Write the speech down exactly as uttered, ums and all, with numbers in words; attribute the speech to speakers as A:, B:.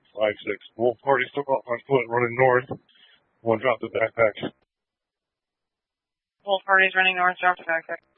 A: five six. Wolf party still on foot, running north. One dropped the backpack.
B: Wolf party's running north, dropped the backpack.